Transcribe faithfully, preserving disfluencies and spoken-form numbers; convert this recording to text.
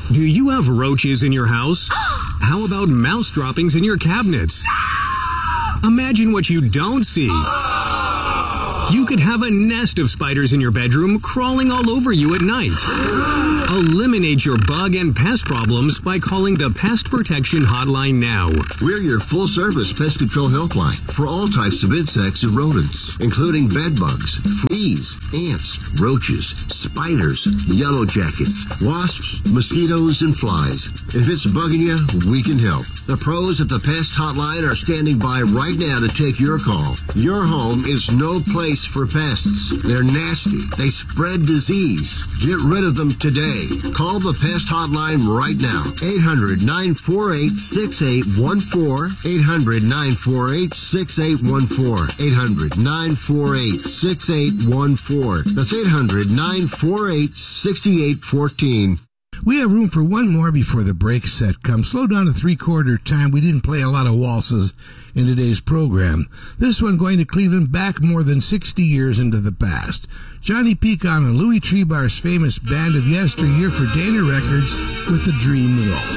Do you have roaches in your house? How about mouse droppings in your cabinets? Imagine what you don't see. You could have a nest of spiders in your bedroom crawling all over you at night. Eliminate your bug and pest problems by calling the Pest Protection Hotline now. We're your full-service pest control helpline for all types of insects and rodents, including bed bugs, fleas, ants, roaches, spiders, yellow jackets, wasps, mosquitoes, and flies. If it's bugging you, we can help. The pros at the Pest Hotline are standing by right now to take your call. Your home is no place for pests. They're nasty. They spread disease. Get rid of them today. Call the Pest Hotline right now. eight hundred, nine four eight, six eight one four. eight hundred, nine four eight, six eight one four. eight hundred, nine four eight, six eight one four. That's eight hundred, nine four eight, six eight one four. We have room for one more before the break set comes. Slow down to three-quarter time. We didn't play a lot of waltzes in today's program. This one going to Cleveland back more than sixty years into the past. Johnny Pecon and Louis Trebar's famous Band of Yesteryear for Dana Records with the Dream Waltz.